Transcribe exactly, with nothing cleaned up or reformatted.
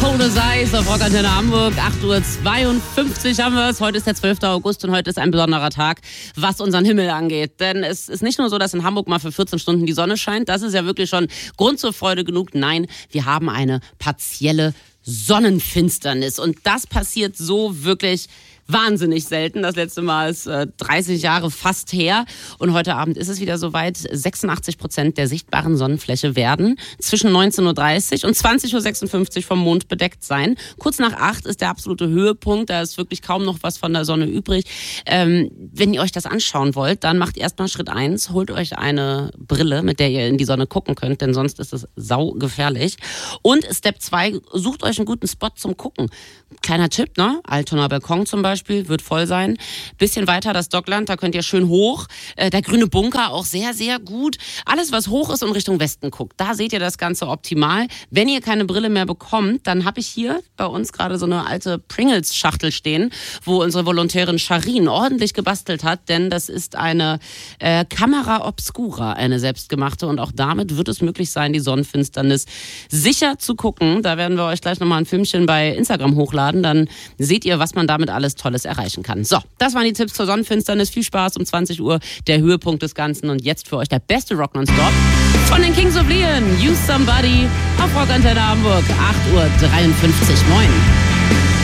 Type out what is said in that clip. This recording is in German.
Cold as Ice auf Rockantenne Hamburg. acht Uhr zweiundfünfzig haben wir es. Heute ist der zwölfte August und heute ist ein besonderer Tag, was unseren Himmel angeht. Denn es ist nicht nur so, dass in Hamburg mal für vierzehn Stunden die Sonne scheint. Das ist ja wirklich schon Grund zur Freude genug. Nein, wir haben eine partielle Sonnenfinsternis. Und das passiert so wirklich wahnsinnig selten. Das letzte Mal ist äh, dreißig Jahre fast her. Und heute Abend ist es wieder soweit. sechsundachtzig Prozent der sichtbaren Sonnenfläche werden zwischen neunzehn Uhr dreißig und zwanzig Uhr sechsundfünfzig vom Mond bedeckt sein. Kurz nach acht ist der absolute Höhepunkt. Da ist wirklich kaum noch was von der Sonne übrig. Ähm, wenn ihr euch das anschauen wollt, dann macht erstmal Schritt eins. Holt euch eine Brille, mit der ihr in die Sonne gucken könnt, denn sonst ist es saugefährlich. Und Step zwei, sucht euch einen guten Spot zum Gucken. Kleiner Tipp, ne? Altonaer Balkon zum Beispiel, wird voll sein. Bisschen weiter das Dockland, da könnt ihr schön hoch. Äh, der grüne Bunker auch sehr, sehr gut. Alles, was hoch ist und Richtung Westen guckt, da seht ihr das Ganze optimal. Wenn ihr keine Brille mehr bekommt, dann habe ich hier bei uns gerade so eine alte Pringles-Schachtel stehen, wo unsere Volontärin Sharin ordentlich gebastelt hat, denn das ist eine äh, Camera Obscura, eine selbstgemachte, und auch damit wird es möglich sein, die Sonnenfinsternis sicher zu gucken. Da werden wir euch gleich nochmal ein Filmchen bei Instagram hochladen. Dann seht ihr, was man damit alles Tolles erreichen kann. So, das waren die Tipps zur Sonnenfinsternis. Viel Spaß um zwanzig Uhr, der Höhepunkt des Ganzen. Und jetzt für euch der beste Rock nonstop von den Kings of Leon. Use Somebody auf Rockantenne Hamburg. acht Uhr dreiundfünfzig. Moin.